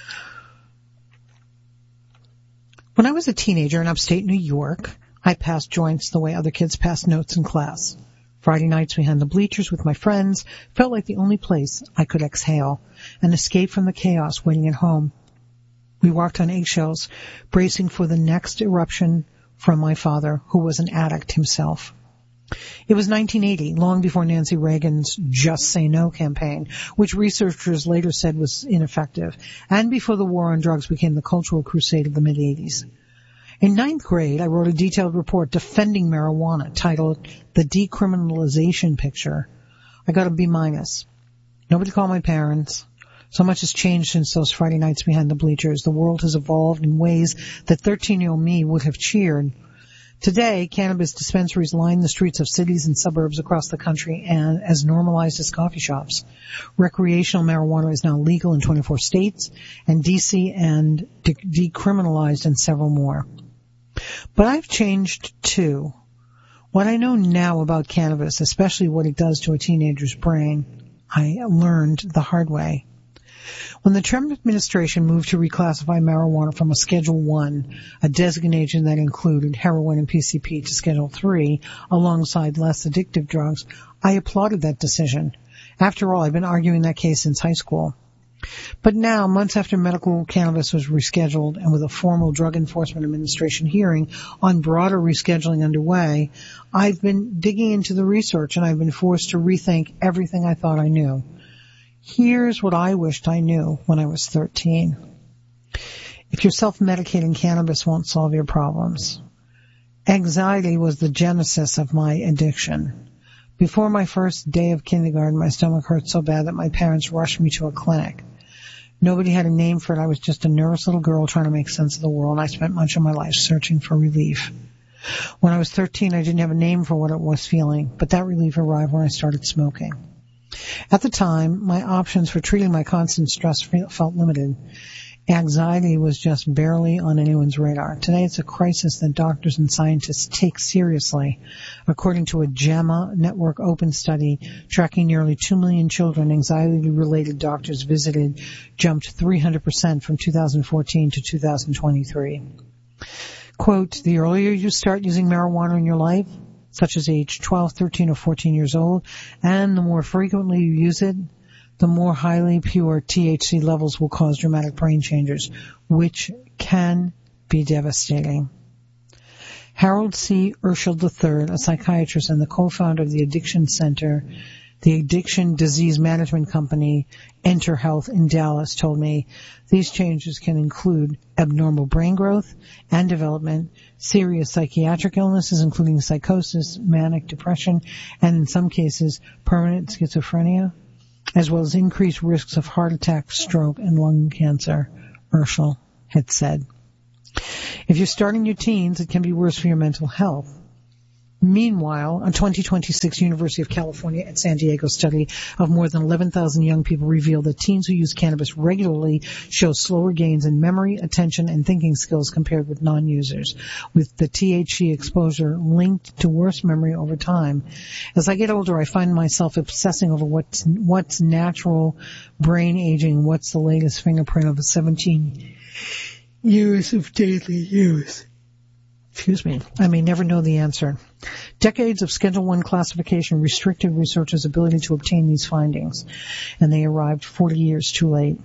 When I was a teenager in upstate New York, I passed joints the way other kids passed notes in class. Friday nights behind the bleachers with my friends felt like the only place I could exhale and escape from the chaos waiting at home. We walked on eggshells, bracing for the next eruption from my father, who was an addict himself. It was nineteen eighty, long before Nancy Reagan's Just Say No campaign, which researchers later said was ineffective, and before the war on drugs became the cultural crusade of the mid-eighties. In ninth grade, I wrote a detailed report defending marijuana titled The Decriminalization Picture. I got a B minus. Nobody called my parents. So much has changed since those Friday nights behind the bleachers. The world has evolved in ways that thirteen-year-old me would have cheered. Today, cannabis dispensaries line the streets of cities and suburbs across the country and as normalized as coffee shops. Recreational marijuana is now legal in twenty-four states, and D C and de- decriminalized in several more. But I've changed too. What I know now about cannabis, especially what it does to a teenager's brain, I learned the hard way. When the Trump administration moved to reclassify marijuana from a Schedule one, a designation that included heroin and P C P, to Schedule three, alongside less addictive drugs, I applauded that decision. After all, I've been arguing that case since high school. But now, months after medical cannabis was rescheduled and with a formal Drug Enforcement Administration hearing on broader rescheduling underway, I've been digging into the research and I've been forced to rethink everything I thought I knew. Here's what I wished I knew when I was thirteen. If you're self-medicating, cannabis won't solve your problems. Anxiety was the genesis of my addiction. Before my first day of kindergarten, my stomach hurt so bad that my parents rushed me to a clinic. Nobody had a name for it. I was just a nervous little girl trying to make sense of the world, and I spent much of my life searching for relief. When I was thirteen, I didn't have a name for what it was feeling, but that relief arrived when I started smoking. At the time, my options for treating my constant stress felt limited. Anxiety was just barely on anyone's radar. Today, it's a crisis that doctors and scientists take seriously. According to a JAMA Network Open study tracking nearly two million children, anxiety-related doctors visited jumped three hundred percent from two thousand fourteen to two thousand twenty-three. Quote, the earlier you start using marijuana in your life, such as age twelve, thirteen, or fourteen years old, and the more frequently you use it, the more highly pure T H C levels will cause dramatic brain changes, which can be devastating. Harold C. Urschel the third, a psychiatrist and the co-founder of the Addiction Center, the Addiction Disease Management Company, Enter Health in Dallas, told me these changes can include abnormal brain growth and development, serious psychiatric illnesses including psychosis, manic depression, and in some cases permanent schizophrenia, as well as increased risks of heart attack, stroke, and lung cancer, Urschel had said. If you're starting your teens, it can be worse for your mental health. Meanwhile, a twenty twenty-six University of California at San Diego study of more than eleven thousand young people revealed that teens who use cannabis regularly show slower gains in memory, attention, and thinking skills compared with non-users, with the T H C exposure linked to worse memory over time. As I get older, I find myself obsessing over what's, what's natural brain aging, what's the latest fingerprint of a seventeen years of daily use. Excuse me. I may never know the answer. Decades of Schedule One classification restricted researchers' ability to obtain these findings, and they arrived forty years too late.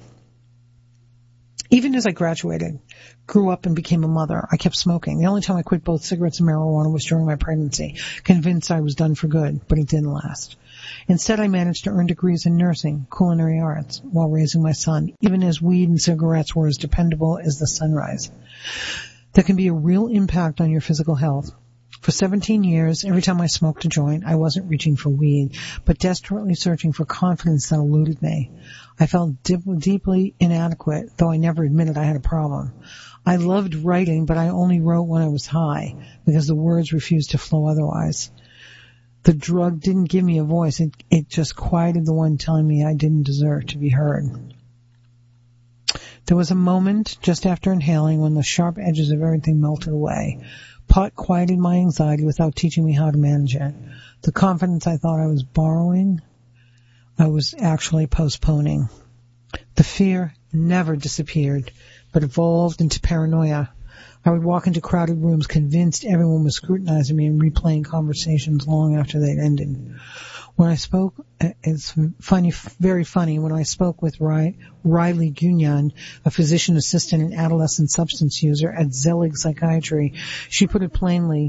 Even as I graduated, grew up and became a mother, I kept smoking. The only time I quit both cigarettes and marijuana was during my pregnancy, convinced I was done for good, but it didn't last. Instead, I managed to earn degrees in nursing, culinary arts, while raising my son, even as weed and cigarettes were as dependable as the sunrise. There can be a real impact on your physical health. For seventeen years, every time I smoked a joint, I wasn't reaching for weed, but desperately searching for confidence that eluded me. I felt dip- deeply inadequate, though I never admitted I had a problem. I loved writing, but I only wrote when I was high, because the words refused to flow otherwise. The drug didn't give me a voice. It, it just quieted the one telling me I didn't deserve to be heard. There was a moment just after inhaling when the sharp edges of everything melted away. Pot quieted my anxiety without teaching me how to manage it. The confidence I thought I was borrowing, I was actually postponing. The fear never disappeared, but evolved into paranoia. I would walk into crowded rooms convinced everyone was scrutinizing me and replaying conversations long after they'd ended. When I spoke, it's funny, very funny, when I spoke with Riley Gunyan, a physician assistant and adolescent substance user at Zelig Psychiatry, she put it plainly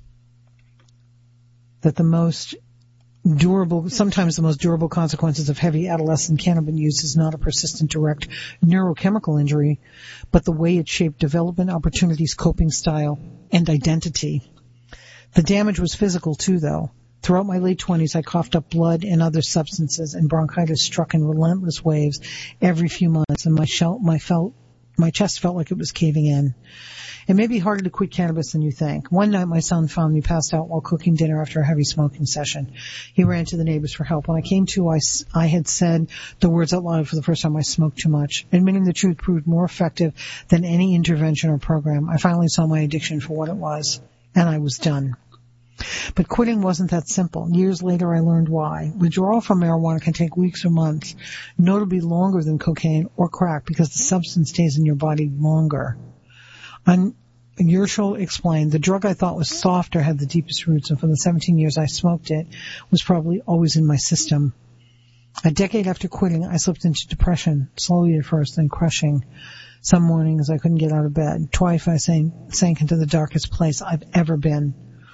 that the most durable, sometimes the most durable consequences of heavy adolescent cannabis use is not a persistent direct neurochemical injury, but the way it shaped development opportunities, coping style, and identity. The damage was physical too, though. Throughout my late twenties, I coughed up blood and other substances, and bronchitis struck in relentless waves every few months, and my, shell, my, felt, my chest felt like it was caving in. It may be harder to quit cannabis than you think. One night, my son found me passed out while cooking dinner after a heavy smoking session. He ran to the neighbors for help. When I came to, I, I had said the words out loud for the first time, I smoked too much. Admitting the truth proved more effective than any intervention or program. I finally saw my addiction for what it was, and I was done. But quitting wasn't that simple. Years later, I learned why. Withdrawal from marijuana can take weeks or months, notably longer than cocaine or crack, because the substance stays in your body longer. And Urschel explained, the drug I thought was softer had the deepest roots, and for the seventeen years I smoked it, was probably always in my system. A decade after quitting, I slipped into depression, slowly at first, then crushing. Some mornings I couldn't get out of bed. Twice I sank, sank into the darkest place I've ever been.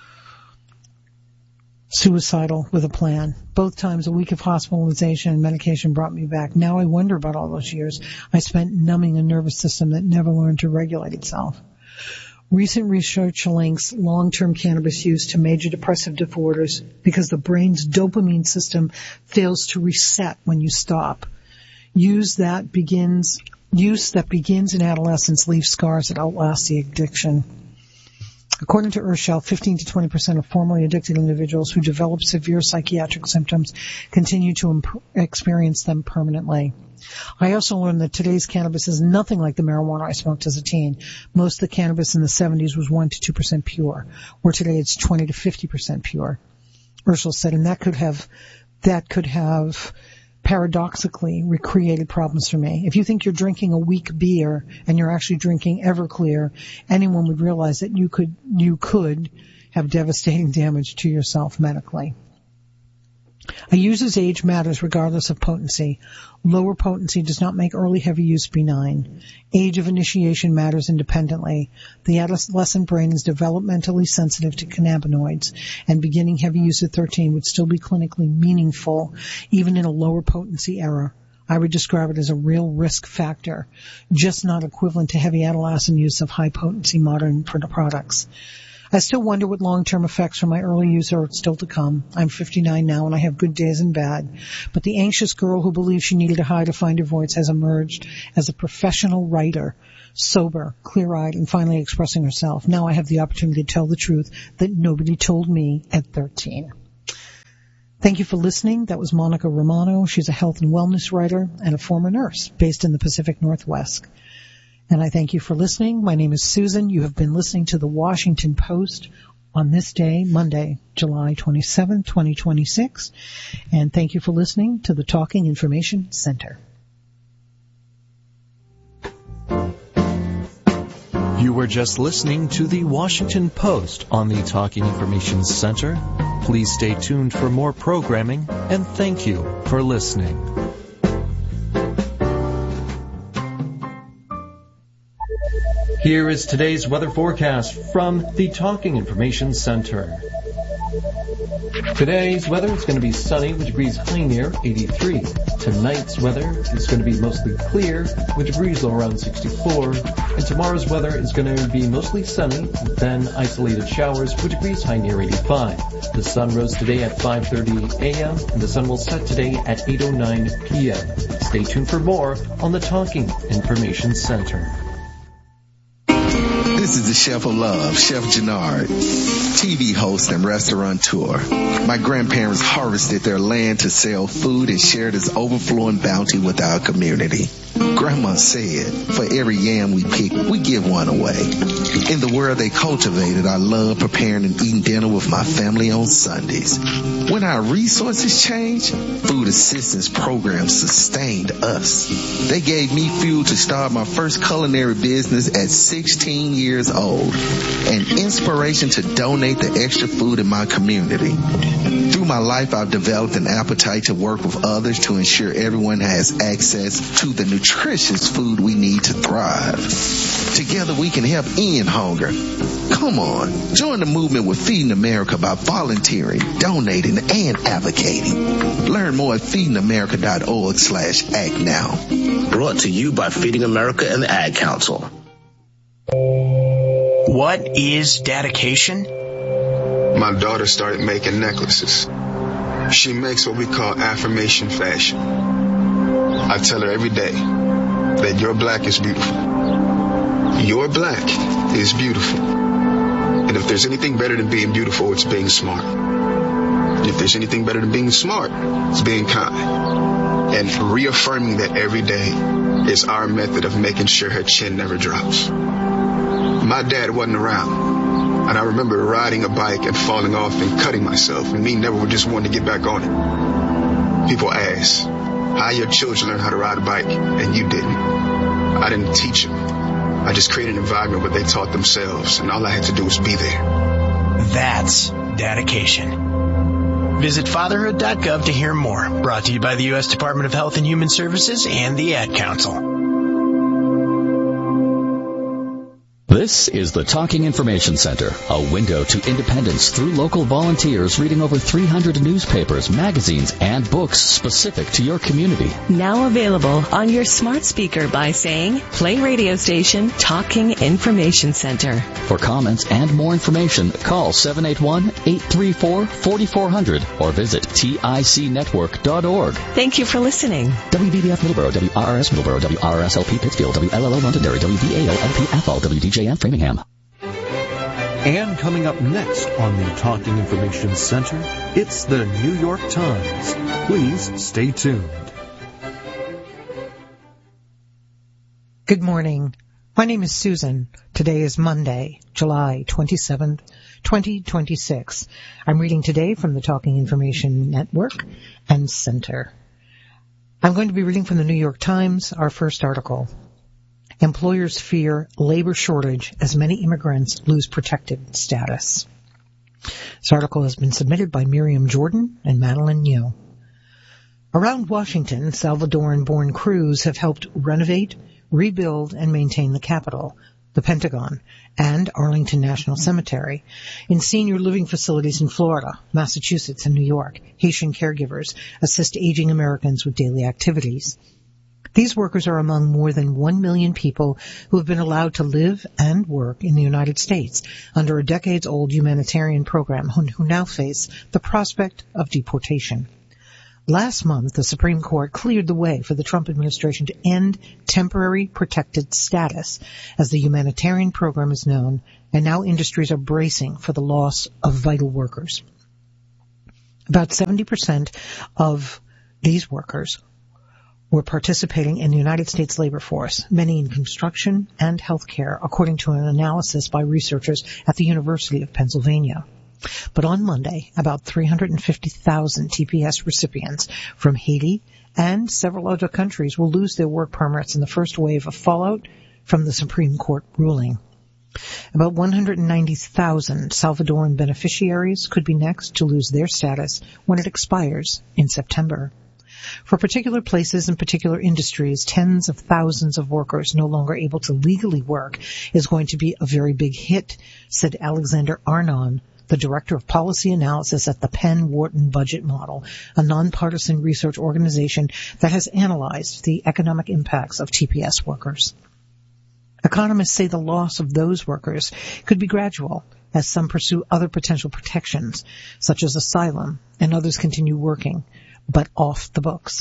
Suicidal with a plan. Both times a week of hospitalization and medication brought me back. Now I wonder about all those years I spent numbing a nervous system that never learned to regulate itself. Recent research links long-term cannabis use to major depressive disorders because the brain's dopamine system fails to reset when you stop. Use that begins, use that begins in adolescence leaves scars that outlast the addiction. According to Urschel, fifteen to twenty percent of formerly addicted individuals who develop severe psychiatric symptoms continue to imp- experience them permanently. I also learned that today's cannabis is nothing like the marijuana I smoked as a teen. Most of the cannabis in the seventies was one to two percent pure, where today it's twenty to fifty percent pure. Urschel said, and that could have, that could have paradoxically recreated problems for me. If you think you're drinking a weak beer and you're actually drinking Everclear, anyone would realize that you could, you could have devastating damage to yourself medically. A user's age matters regardless of potency. Lower potency does not make early heavy use benign. Age of initiation matters independently. The adolescent brain is developmentally sensitive to cannabinoids, and beginning heavy use at thirteen would still be clinically meaningful, even in a lower potency era. I would describe it as a real risk factor, just not equivalent to heavy adolescent use of high potency modern products. I still wonder what long-term effects from my early use are still to come. I'm fifty-nine now, and I have good days and bad. But the anxious girl who believed she needed to hide to find her voice has emerged as a professional writer, sober, clear-eyed, and finally expressing herself. Now I have the opportunity to tell the truth that nobody told me at thirteen. Thank you for listening. That was Monica Romano. She's a health and wellness writer and a former nurse based in the Pacific Northwest. And I thank you for listening. My name is Susan. You have been listening to the Washington Post on this day, Monday, July twenty-seventh, twenty twenty-six. And thank you for listening to the Talking Information Center. You were just listening to the Washington Post on the Talking Information Center. Please stay tuned for more programming, and thank you for listening. Here is today's weather forecast from the Talking Information Center. Today's weather is going to be sunny with degrees high near eighty-three. Tonight's weather is going to be mostly clear with degrees low around sixty-four. And tomorrow's weather is going to be mostly sunny, then isolated showers with degrees high near eighty-five. The sun rose today at five thirty a.m. and the sun will set today at eight oh nine p.m. Stay tuned for more on the Talking Information Center. This is the Chef of Love, Chef Gennard, T V host and restaurateur. My grandparents harvested their land to sell food and share this overflowing bounty with our community. Grandma said, for every yam we pick, we give one away. In the world they cultivated, I love preparing and eating dinner with my family on Sundays. When our resources changed, food assistance programs sustained us. They gave me fuel to start my first culinary business at sixteen years old, and inspiration to donate the extra food in my community. Through my life, I've developed an appetite to work with others to ensure everyone has access to the nutritious food we need to thrive. Together we can help end hunger. Come on, join the movement with Feeding America by volunteering, donating, and advocating. Learn more at feeding america dot org slash act now. Brought to you by Feeding America and the Ad Council. What is dedication? My daughter started making necklaces. She makes what we call affirmation fashion. I tell her every day that your black is beautiful. Your black is beautiful. And if there's anything better than being beautiful, it's being smart. And if there's anything better than being smart, it's being kind. And reaffirming that every day is our method of making sure her chin never drops. My dad wasn't around, and I remember riding a bike and falling off and cutting myself, and me never just wanting to get back on it. People ask, how your children learn how to ride a bike, and you didn't. I didn't teach them. I just created an environment where they taught themselves, and all I had to do was be there. That's dedication. Visit fatherhood dot gov to hear more. Brought to you by the U S Department of Health and Human Services and the Ad Council. This is the Talking Information Center, a window to independence through local volunteers reading over three hundred newspapers, magazines, and books specific to your community. Now available on your smart speaker by saying, play radio station Talking Information Center. For comments and more information, call seven eight one, eight three four, four four zero zero or visit tic network dot org. Thank you for listening. W B B F Middleborough, W R R S Middleborough, W R R S L P Pittsfield, W L L O Londonderry, W V A O L P Athol, W D J M Framingham. And coming up next on the Talking Information Center, it's the New York Times. Please stay tuned. Good morning. My name is Susan. Today is Monday, July twenty-seventh, twenty twenty-six. I'm reading today from the Talking Information Network and Center. I'm going to be reading from the New York Times, our first article. Employers fear labor shortage as many immigrants lose protected status. This article has been submitted by Miriam Jordan and Madeline New. Around Washington, Salvadoran-born crews have helped renovate, rebuild, and maintain the Capitol, the Pentagon, and Arlington National Cemetery. In senior living facilities in Florida, Massachusetts, and New York, Haitian caregivers assist aging Americans with daily activities. These workers are among more than one million people who have been allowed to live and work in the United States under a decades-old humanitarian program who now face the prospect of deportation. Last month, the Supreme Court cleared the way for the Trump administration to end temporary protected status, as the humanitarian program is known, and now industries are bracing for the loss of vital workers. About seventy percent of these workers were participating in the United States labor force, many in construction and healthcare, according to an analysis by researchers at the University of Pennsylvania. But on Monday, about three hundred fifty thousand T P S recipients from Haiti and several other countries will lose their work permits in the first wave of fallout from the Supreme Court ruling. About one hundred ninety thousand Salvadoran beneficiaries could be next to lose their status when it expires in September. For particular places and particular industries, tens of thousands of workers no longer able to legally work is going to be a very big hit, said Alexander Arnon, the Director of Policy Analysis at the Penn Wharton Budget Model, a nonpartisan research organization that has analyzed the economic impacts of T P S workers. Economists say the loss of those workers could be gradual, as some pursue other potential protections, such as asylum, and others continue working, but off the books.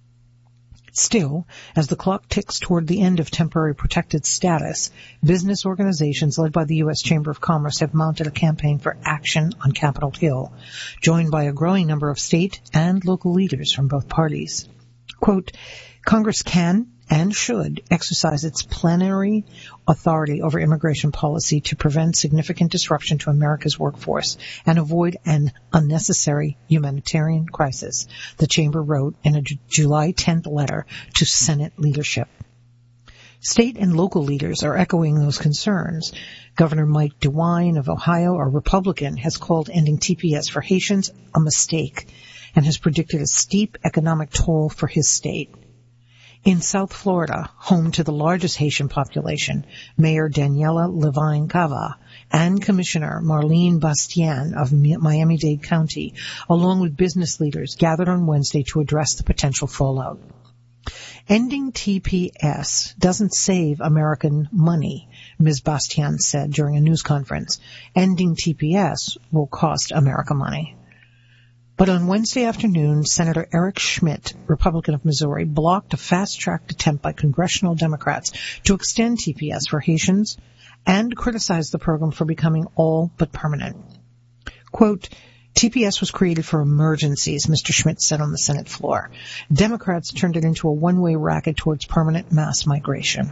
Still, as the clock ticks toward the end of temporary protected status, business organizations led by the U S Chamber of Commerce have mounted a campaign for action on Capitol Hill, joined by a growing number of state and local leaders from both parties. Quote, Congress can and should exercise its plenary authority over immigration policy to prevent significant disruption to America's workforce and avoid an unnecessary humanitarian crisis, the Chamber wrote in a July tenth letter to Senate leadership. State and local leaders are echoing those concerns. Governor Mike DeWine of Ohio, a Republican, has called ending T P S for Haitians a mistake and has predicted a steep economic toll for his state. In South Florida, home to the largest Haitian population, Mayor Daniela Levine Cava and Commissioner Marlene Bastien of Miami-Dade County, along with business leaders, gathered on Wednesday to address the potential fallout. Ending T P S doesn't save American money, Miz Bastien said during a news conference. Ending T P S will cost America money. But on Wednesday afternoon, Senator Eric Schmidt, Republican of Missouri, blocked a fast-tracked attempt by congressional Democrats to extend T P S for Haitians and criticized the program for becoming all but permanent. Quote, T P S was created for emergencies, Mister Schmidt said on the Senate floor. Democrats turned it into a one-way racket towards permanent mass migration.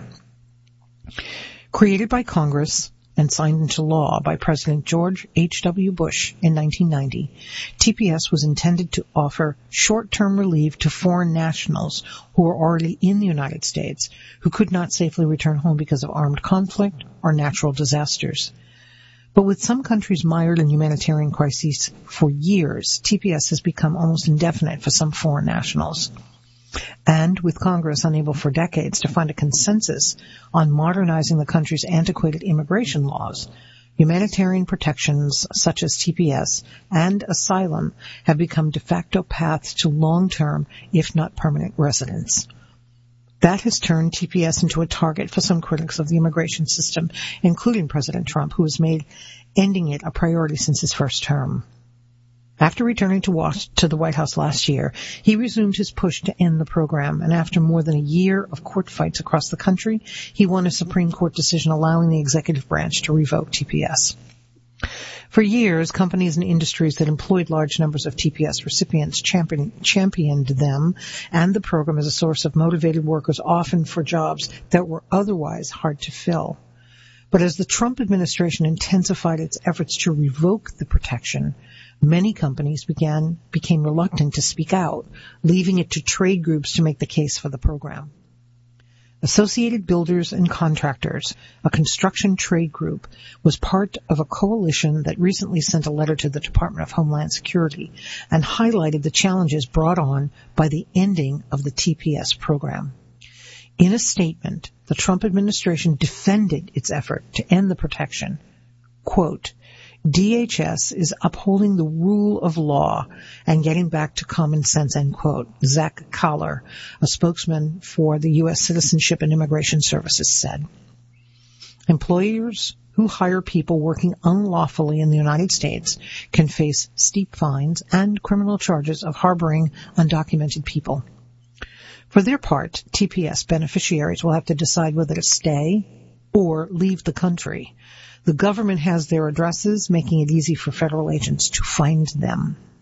Created by Congress and signed into law by President George H W. Bush in nineteen ninety, T P S was intended to offer short-term relief to foreign nationals who were already in the United States who could not safely return home because of armed conflict or natural disasters. But with some countries mired in humanitarian crises for years, T P S has become almost indefinite for some foreign nationals. And with Congress unable for decades to find a consensus on modernizing the country's antiquated immigration laws, humanitarian protections such as T P S and asylum have become de facto paths to long-term, if not permanent, residence. That has turned T P S into a target for some critics of the immigration system, including President Trump, who has made ending it a priority since his first term. After returning to, Was- to the White House last year, he resumed his push to end the program, and after more than a year of court fights across the country, he won a Supreme Court decision allowing the executive branch to revoke T P S. For years, companies and industries that employed large numbers of T P S recipients champion, championed them and the program as a source of motivated workers, often for jobs that were otherwise hard to fill. But as the Trump administration intensified its efforts to revoke the protection, many companies began became reluctant to speak out, leaving it to trade groups to make the case for the program. Associated Builders and Contractors, a construction trade group, was part of a coalition that recently sent a letter to the Department of Homeland Security and highlighted the challenges brought on by the ending of the T P S program. In a statement, the Trump administration defended its effort to end the protection. Quote, D H S is upholding the rule of law and getting back to common sense, end quote. Zach Collar, a spokesman for the U S Citizenship and Immigration Services, said. Employers who hire people working unlawfully in the United States can face steep fines and criminal charges of harboring undocumented people. For their part, T P S beneficiaries will have to decide whether to stay or leave the country. The government has their addresses, making it easy for federal agents to find them.